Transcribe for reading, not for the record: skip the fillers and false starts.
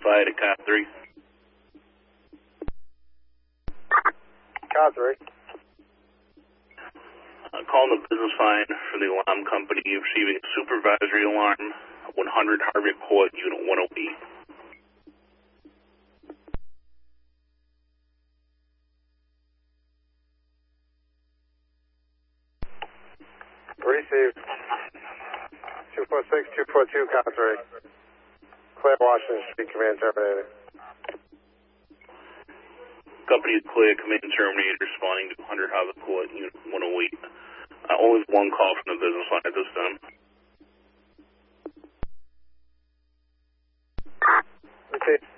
Fire to Car 3. Car 3. Calling the business line for the alarm company, receiving a supervisory alarm, 100 Harvard Court, Unit 108. Received. 246, 242, Car 3. Claire Washington Street, command terminated. Company is clear, command terminated, responding to 100 Harvard Court, Unit 108. Only one call from the business line at this time. Received.